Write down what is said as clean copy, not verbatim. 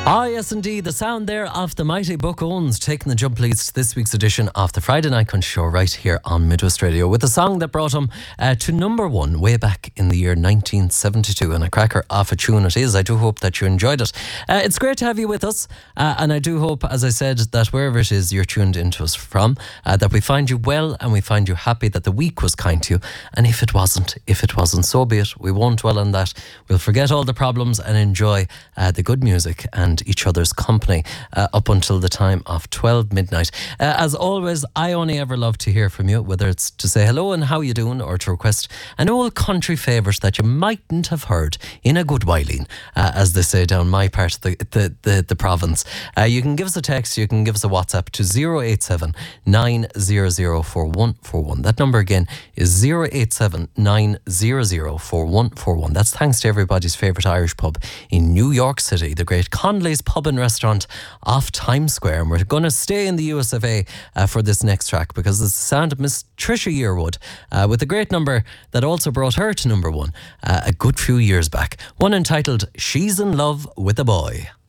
Ah, yes, indeed. The sound there of the mighty Buck Owens taking the jump leads to this week's edition of the Friday Night Crunch Show right here on Midwest Radio with a song that brought him to number one way back in the year 1972. And a cracker of a tune it is. I do hope that you enjoyed it. It's great to have you with us. And I do hope, as I said, that wherever it is you're tuned into us from, that we find you well and we find you happy, that the week was kind to you. And if it wasn't, so be it. We won't dwell on that. We'll forget all the problems and enjoy the good music and each other's company up until the time of 12 midnight. As always, I only ever love to hear from you, whether it's to say hello and how you doing or to request an old country favourite that you mightn't have heard in a good whiling, as they say down my part of the province. You can give us a text, you can give us a WhatsApp to 087 900 4141. That number again is 087 900 4141. That's thanks to everybody's favourite Irish pub in New York City, the great Conley's Pub and Restaurant off Times Square. And we're going to stay in the US of A for this next track because it's the sound of Miss Trisha Yearwood with a great number that also brought her to number one a good few years back. One entitled She's in Love with a Boy.